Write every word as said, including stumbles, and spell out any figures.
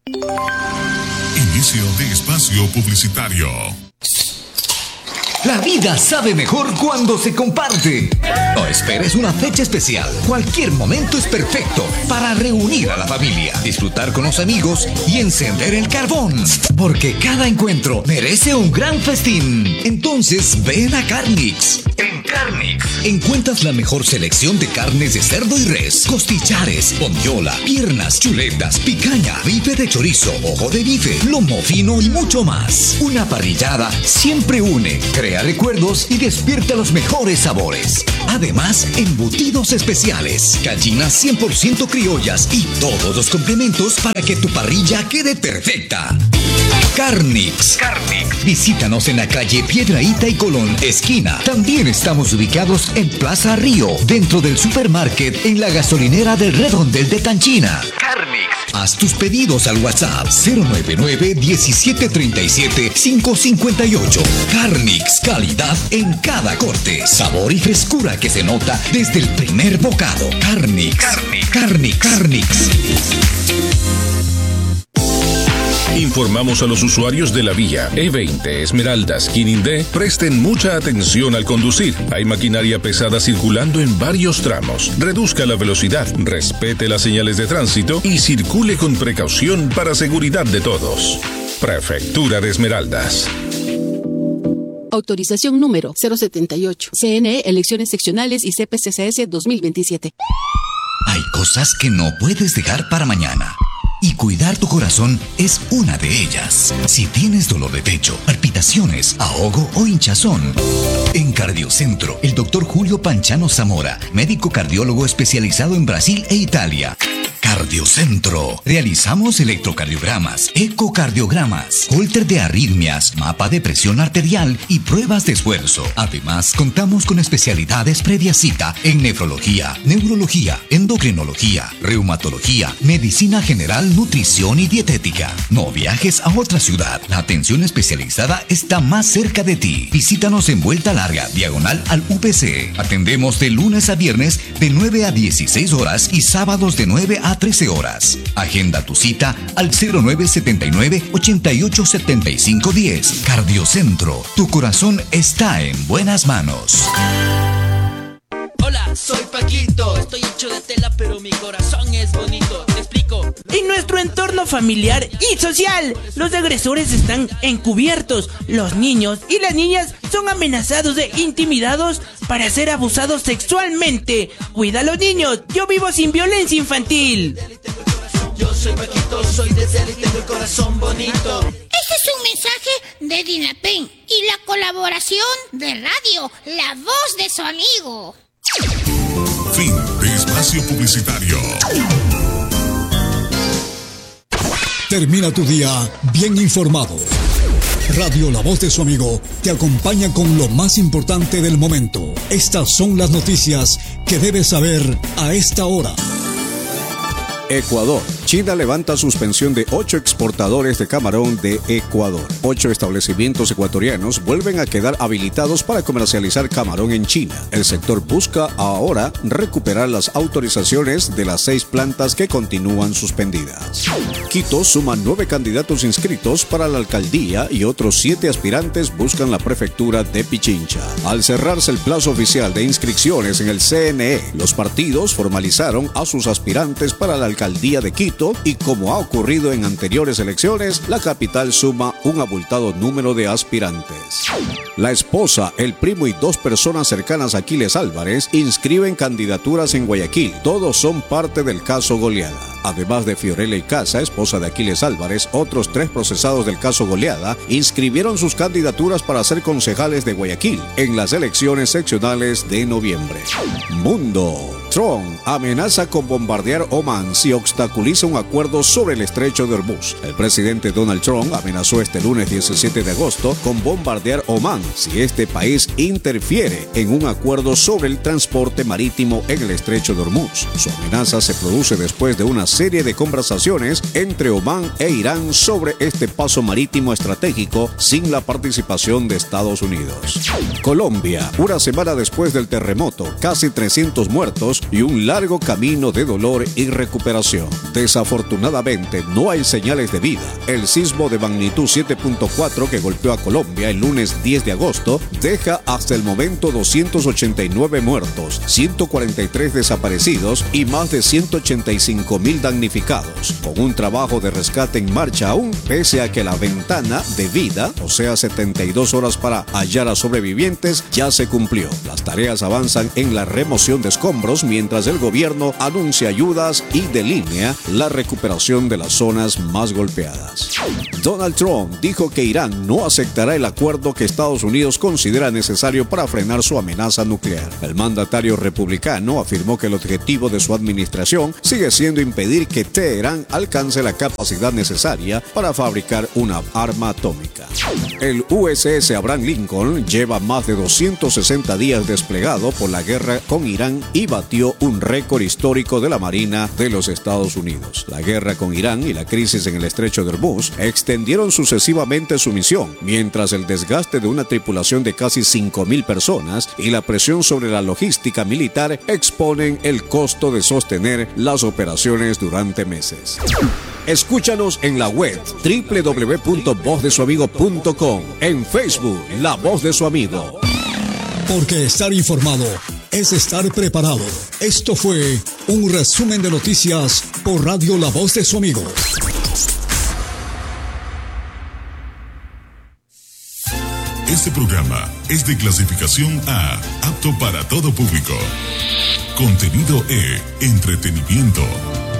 Inicio de espacio publicitario. La vida sabe mejor cuando se comparte. No esperes una fecha especial. Cualquier momento es perfecto para reunir a la familia, disfrutar con los amigos y encender el carbón. Porque cada encuentro merece un gran festín. Entonces ven a Carnix. En Carnix encuentras la mejor selección de carnes de cerdo y res, costillares, bondiola, piernas, chuletas, picaña, bife de chorizo, ojo de bife, lomo fino y mucho más. Una parrillada siempre une, crea recuerdos y despierta los mejores sabores. Además, embutidos especiales, gallinas cien por ciento criollas y todos los complementos para que tu parrilla quede perfecta. Carnix. Carnix. Visítanos en la calle Piedrahíta y Colón, esquina. También estamos ubicados en Plaza Río, dentro del supermarket en la gasolinera del Redondel de Tanchina. Carnix. Haz tus pedidos al WhatsApp cero nueve nueve, diecisiete treinta y siete, quinientos cincuenta y ocho. Carnix, calidad en cada corte, sabor y frescura que se nota desde el primer bocado. Carnix. Carnix. Carnix. Carnix. Informamos a los usuarios de la vía E veinte Esmeraldas Quinindé presten mucha atención al conducir. Hay maquinaria pesada circulando en varios tramos. Reduzca la velocidad, respete las señales de tránsito y circule con precaución para seguridad de todos. Prefectura de Esmeraldas. Autorización número cero setenta y ocho. C N E, Elecciones Seccionales y C P C C S dos mil veintisiete. Hay cosas que no puedes dejar para mañana. Y cuidar tu corazón es una de ellas. Si tienes dolor de pecho, palpitaciones, ahogo o hinchazón. En Cardiocentro, el doctor Julio Panchano Zamora, médico cardiólogo especializado en Brasil e Italia. Cardiocentro. Realizamos electrocardiogramas, ecocardiogramas, holter de arritmias, mapa de presión arterial y pruebas de esfuerzo. Además, contamos con especialidades previa cita en nefrología, neurología, endocrinología, reumatología, medicina general, nutrición y dietética. No viajes a otra ciudad. La atención especializada está más cerca de ti. Visítanos en Vuelta Larga, diagonal al U P C. Atendemos de lunes a viernes de nueve a dieciséis horas y sábados de nueve a trece horas. Agenda tu cita al cero nueve siete nueve, ochenta y ocho, setenta y cinco diez. Cardiocentro, tu corazón está en buenas manos. Hola, soy Paquito. Estoy hecho de tela, pero mi corazón es bonito. Te explico. En nuestro entorno familiar y social, los agresores están encubiertos. Los niños y las niñas son amenazados e intimidados para ser abusados sexualmente. Cuida a los niños. Yo vivo sin violencia infantil. Yo soy Paquito, soy de tela y tengo el corazón bonito. Este es un mensaje de Dinapen y la colaboración de Radio La Voz de su amigo. Fin de espacio publicitario. Termina tu día bien informado. Radio La Voz de su amigo te acompaña con lo más importante del momento. Estas son las noticias que debes saber a esta hora. Ecuador. China levanta suspensión de ocho exportadores de camarón de Ecuador. Ocho establecimientos ecuatorianos vuelven a quedar habilitados para comercializar camarón en China. El sector busca ahora recuperar las autorizaciones de las seis plantas que continúan suspendidas. Quito suma nueve candidatos inscritos para la alcaldía y otros siete aspirantes buscan la prefectura de Pichincha. Al cerrarse el plazo oficial de inscripciones en el C N E, los partidos formalizaron a sus aspirantes para la alcaldía de Quito y, como ha ocurrido en anteriores elecciones, la capital suma un abultado número de aspirantes. La esposa, el primo y dos personas cercanas a Aquiles Álvarez inscriben candidaturas en Guayaquil. Todos son parte del caso Goleada. Además de Fiorella Icaza, esposa de Aquiles Álvarez, otros tres procesados del caso Goleada inscribieron sus candidaturas para ser concejales de Guayaquil en las elecciones seccionales de noviembre. Mundo. Trump amenaza con bombardear Omán si obstaculiza un acuerdo sobre el estrecho de Hormuz. El presidente Donald Trump amenazó este lunes diecisiete de agosto con bombardear Omán si este país interfiere en un acuerdo sobre el transporte marítimo en el estrecho de Hormuz. Su amenaza se produce después de una serie de conversaciones entre Omán e Irán sobre este paso marítimo estratégico sin la participación de Estados Unidos. Colombia. Una semana después del terremoto, casi trescientos muertos y un largo camino de dolor y recuperación. Desafortunadamente, no hay señales de vida. El sismo de magnitud siete punto cuatro que golpeó a Colombia el lunes diez de agosto deja hasta el momento doscientos ochenta y nueve muertos, ciento cuarenta y tres desaparecidos y más de ciento ochenta y cinco mil damnificados, con un trabajo de rescate en marcha aún, pese a que la ventana de vida, o sea setenta y dos horas para hallar a sobrevivientes, ya se cumplió. Las tareas avanzan en la remoción de escombros mientras el gobierno anuncia ayudas y delinea la recuperación de las zonas más golpeadas. Donald Trump dijo que Irán no aceptará el acuerdo que Estados Unidos considera necesario para frenar su amenaza nuclear. El mandatario republicano afirmó que el objetivo de su administración sigue siendo impedir que Teherán alcance la capacidad necesaria para fabricar una arma atómica. El U S S Abraham Lincoln lleva más de doscientos sesenta días desplegado por la guerra con Irán y batió un récord histórico de la Marina de los Estados Unidos. La guerra con Irán y la crisis en el estrecho de Hormuz extendieron sucesivamente su misión, mientras el desgaste de una tripulación de casi cinco mil personas y la presión sobre la logística militar exponen el costo de sostener las operaciones durante meses. Escúchanos en la web doble u doble u doble u punto voz de su amigo punto com, en Facebook La Voz de su Amigo. Porque estar informado es estar preparado. Esto fue un resumen de noticias por Radio La Voz de su Amigo. Este programa es de clasificación A, apto para todo público. Contenido E, entretenimiento.